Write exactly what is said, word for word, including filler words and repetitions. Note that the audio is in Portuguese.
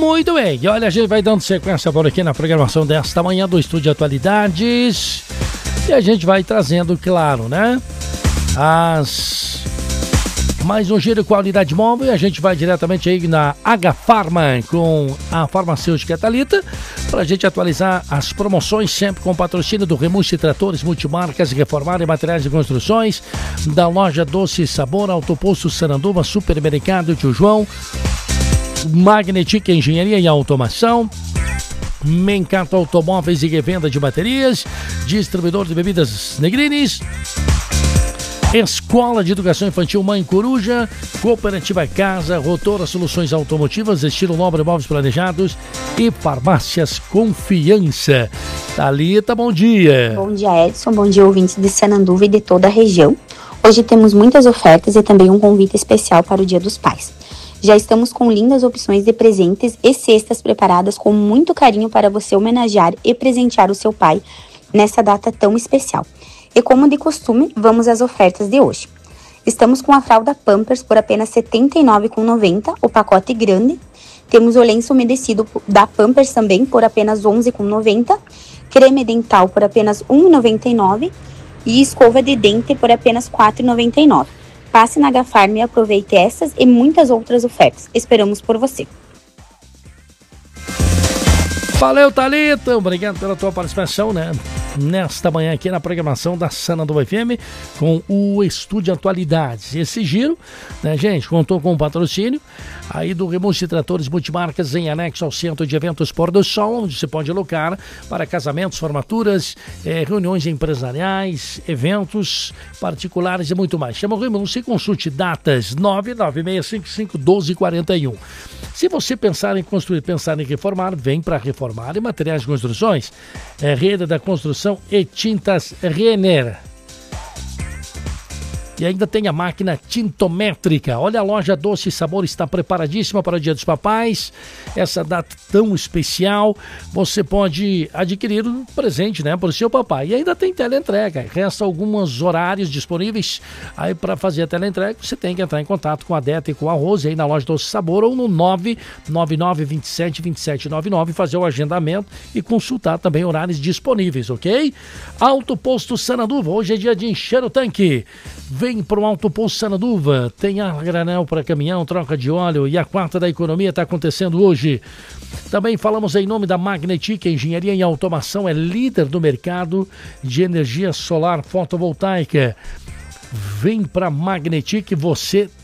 Muito bem, e olha, a gente vai dando sequência por aqui na programação desta manhã do Estúdio Atualidades. E a gente vai trazendo, claro, né? As... Mais um giro de qualidade móvel e a gente vai diretamente aí na H-Pharma com a farmacêutica Thalita para a gente atualizar as promoções, sempre com patrocínio do Remuste Tratores Multimarcas e Reformar e Materiais de Construções, da loja Doce Sabor, Autoposto Saranduva, Supermercado Tio João, Magnetic Engenharia e Automação, Mencato Automóveis e Revenda de Baterias, distribuidor de bebidas Negrines, Escola de Educação Infantil Mãe Coruja, Cooperativa Casa, Rotora Soluções Automotivas, Estilo Nobre Móveis Planejados e Farmácias Confiança. Thalita, bom dia. Bom dia, Edson. Bom dia, ouvintes de Sananduva e de toda a região. Hoje temos muitas ofertas e também um convite especial para o Dia dos Pais. Já estamos com lindas opções de presentes e cestas preparadas com muito carinho para você homenagear e presentear o seu pai nessa data tão especial. E como de costume, vamos às ofertas de hoje. Estamos com a fralda Pampers por apenas setenta e nove reais e noventa centavos, o pacote grande. Temos o lenço umedecido da Pampers também por apenas onze reais e noventa centavos. Creme dental por apenas um real e noventa e nove centavos. E escova de dente por apenas quatro reais e noventa e nove centavos. Passe na H-Pharma e aproveite essas e muitas outras ofertas. Esperamos por você. Valeu, Thalita. Obrigado pela tua participação, né? Nesta manhã aqui na programação da Sananduva F M com o Estúdio Atualidades. Esse giro, né, gente, contou com o patrocínio aí do Remuste Tratores Multimarcas em anexo ao Centro de Eventos Pôr do Sol, onde você pode alocar para casamentos, formaturas, eh, reuniões empresariais, eventos particulares e muito mais. Chama o Remuste e consulte datas nove nove seis cinco cinco um dois quatro um. Se você pensar em construir, pensar em reformar, vem para Reformar e Materiais de Construções, é Rede da Construção e Tintas Renner. E ainda tem a máquina tintométrica. Olha, a loja Doce Sabor está preparadíssima para o Dia dos Papais. Essa data tão especial. Você pode adquirir um presente, né, para o seu papai. E ainda tem teleentrega. Resta alguns horários disponíveis. Aí para fazer a teleentrega, você tem que entrar em contato com a Deta e com a Rose aí na loja Doce Sabor ou no nove nove nove, dois sete, dois sete nove nove, fazer o agendamento e consultar também horários disponíveis, ok? Alto Posto Sananduva. Hoje é dia de encher o tanque. Vem para o Alto Posto Sananduva, tem a granel para caminhão, troca de óleo e a quarta da economia está acontecendo hoje. Também falamos em nome da Magnetic Engenharia e Automação, é líder do mercado de energia solar fotovoltaica. Vem para Magnetic você